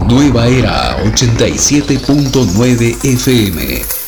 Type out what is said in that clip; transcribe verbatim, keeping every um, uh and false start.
Nueva Era ochenta y siete punto nueve F M.